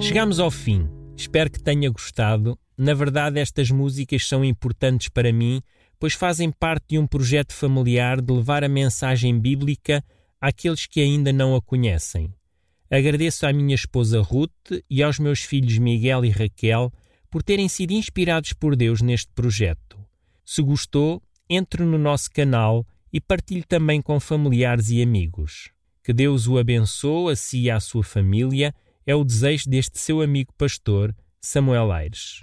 Chegamos ao fim. Espero que tenha gostado. Na verdade, estas músicas são importantes para mim, pois fazem parte de um projeto familiar de levar a mensagem bíblica àqueles que ainda não a conhecem. Agradeço à minha esposa Ruth e aos meus filhos Miguel e Raquel por terem sido inspirados por Deus neste projeto. Se gostou, entre no nosso canal e partilhe também com familiares e amigos. Que Deus o abençoe a si e à sua família, é o desejo deste seu amigo pastor, Samuel Aires.